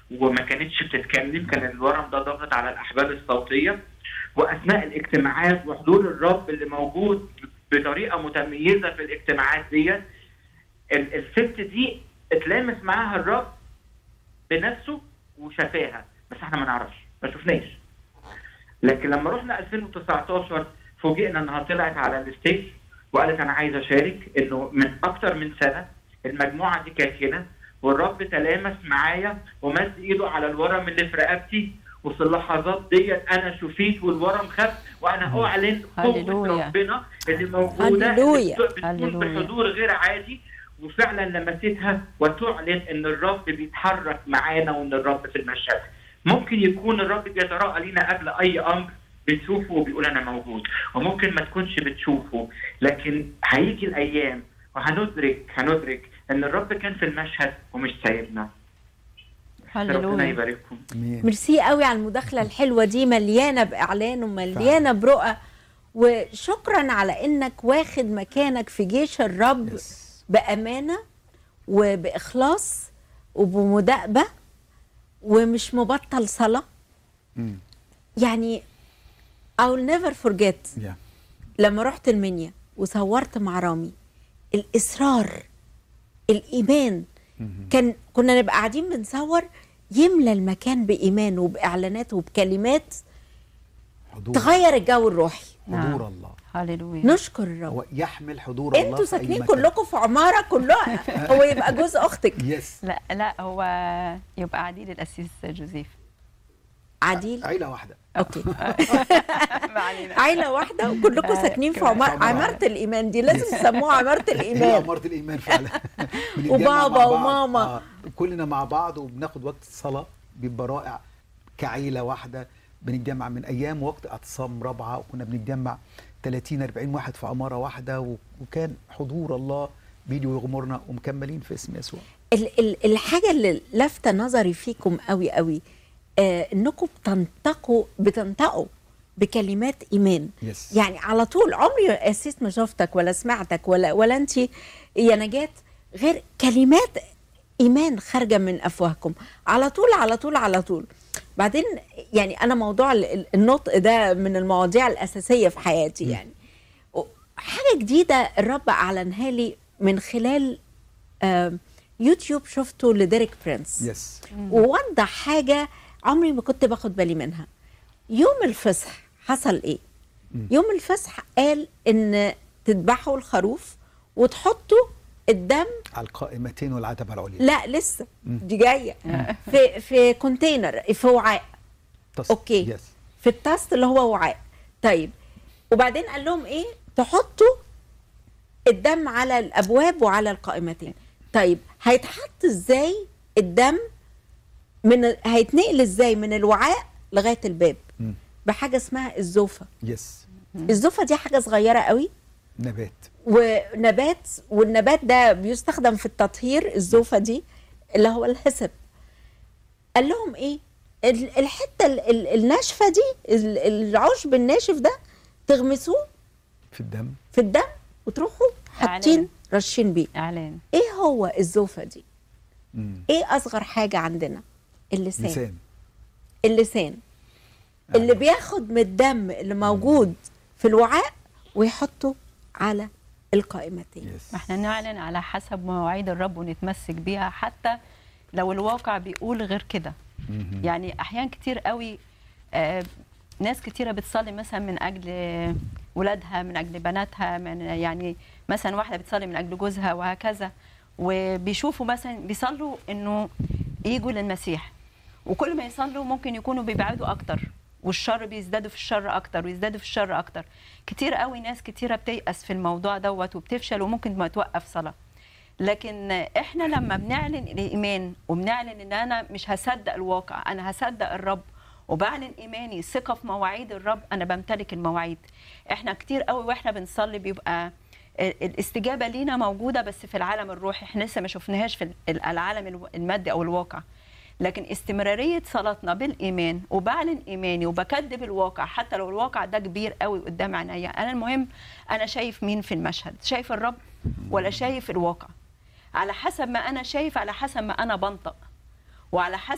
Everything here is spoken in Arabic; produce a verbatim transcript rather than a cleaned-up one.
وما كانتش بتتكلم، كان الورم ده ضاغط على الاحبال الصوتيه. واثناء الاجتماعات وحضور الرب اللي موجود بطريقه متميزه في الاجتماعات ديت، الست دي اتلامس معاها الرب بنفسه وشافاها، بس احنا ما نعرفش، ما شفناش. لكن لما رحنا ألفين وتسعتاشر فوجئنا انها طلعت على الستيج وقالت انا عايزه اشارك، انه من اكتر من سنه المجموعه دي كانت هنا والرب تلامس معايا ومد ايده على الورم اللي في رقبتي، وفي اللحظات ديت انا شفيت والورم خف، وانا اعلن قوه ربنا اللي موجوده اللي بتكون بحضور غير عادي، وفعلا لمستها وتعلن ان الرب بيتحرك معانا وان الرب في المشهد. ممكن يكون الرب بيتراءى لينا قبل اي امر بتشوفه وبيقول انا موجود، وممكن ما تكونش بتشوفه، لكن هيجي الايام وهندرك هندرك ان الرب كان في المشهد ومش سايبنا. ربنا يبارككم. ميرسي قوي على المداخله الحلوه دي، مليانه باعلان ومليانه برؤى، وشكرا على انك واخد مكانك في جيش الرب بامانه وباخلاص وبمداءبه ومش مبطل صلاه. مم. يعني I'll never forget yeah. لما رحت المنيا وصورت مع رامي، الإصرار، الإيمان. mm-hmm. كان كنا نبقى قاعدين بنصور يملى المكان بإيمان وبإعلانات وبكلمات حضور. تغير الجو الروحي. حضور الله. هللويا. نشكر الرب. هو يحمل حضور الله. انتوا ساكنين كلكم في عماره كلها. هو يبقى جوز اختك؟ يس. لا لا هو يبقى عديل القسيس جوزيف. عديل عيله واحده. اوكي. عيله واحده وكلكم ساكنين في عماره عماره الايمان دي، لازم تسموها عماره الايمان. عماره الايمان فعلا. وبابا وماما آه. كلنا مع بعض وبناخد وقت الصلاه، بيبقى رائع كعيله واحده. بنتجمع من ايام وقت اعتصام رابعه، وكنا بنتجمع ثلاثين أربعين واحد في عماره واحده، وكان حضور الله بيجي ويغمرنا ومكملين في اسم يسوع. الحاجه اللي لافته نظري فيكم قوي قوي آه انكم بتنطقوا بتنطقوا بكلمات ايمان. yes. يعني على طول، عمري اسيس ما شفتك ولا سمعتك ولا ولا انت يا نجاة غير كلمات ايمان خارجه من افواهكم على طول على طول على طول. بعدين يعني انا موضوع النطق ده من المواضيع الاساسيه في حياتي. م. يعني حاجه جديده الرب اعلنها لي من خلال آه يوتيوب شفته لديريك برينس. يس. ووضح حاجه عمري ما كنت باخد بالي منها. يوم الفصح حصل ايه؟ م. يوم الفصح قال ان تذبحوا الخروف وتحطوا الدم على القائمتين والعتبه العليا. لا لسه م. دي جايه. في في كونتينر، في وعاء. تص. اوكي. يس. في الطست اللي هو وعاء. طيب وبعدين قال لهم ايه؟ تحطوا الدم على الابواب وعلى القائمتين. طيب هيتحط ازاي الدم؟ من هيتنقل ازاي من الوعاء لغايه الباب؟ م. بحاجه اسمها الزوفه. يس. الزوفه دي حاجه صغيره قوي، نبات ونبات، والنبات ده بيستخدم في التطهير. الزوفه دي اللي هو الحسب. قال لهم ايه؟ الحته الناشفه دي، العشب الناشف ده تغمسوه في الدم في الدم وتروحوا حاطين رشين بيه. اعلان. ايه هو الزوفه دي؟ مم. ايه اصغر حاجه عندنا؟ اللسان. لسان. اللسان آه. اللي بياخد من الدم اللي موجود مم. في الوعاء ويحطه على القائمتين. ما احنا نعلن على حسب مواعيد الرب ونتمسك بيها حتى لو الواقع بيقول غير كده. يعني احيان كتير قوي آه ناس كتيره بتصلي مثلا من اجل ولادها، من اجل بناتها، من يعني مثلا واحده بتصلي من اجل جوزها وهكذا، وبيشوفوا مثلا بيصلوا انه يجوا للمسيح، وكل ما يصلوا ممكن يكونوا بيبعدوا اكتر والشر بيزدادوا في الشر اكتر ويزدادوا في الشر اكتر. كتير قوي ناس كتيره بتيأس في الموضوع دوت وبتفشل وممكن ما توقف صلاه. لكن احنا لما بنعلن الايمان وبنعلن ان انا مش هصدق الواقع، انا هصدق الرب، وبعلن ايماني ثقه في مواعيد الرب، انا بمتلك المواعيد. احنا كتير قوي واحنا بنصلي بيبقى الاستجابه لينا موجوده بس في العالم الروحي، احنا لسه ما شفناهاش في العالم المادي او الواقع. لكن استمراريه صلاتنا بالايمان، وبعلن ايماني وبكذب الواقع حتى لو الواقع ده كبير قوي قدام عينيا. انا المهم انا شايف مين في المشهد، شايف الرب ولا شايف الواقع؟ على حسب ما انا شايف، على حسب ما انا بنطق، وعلى حسب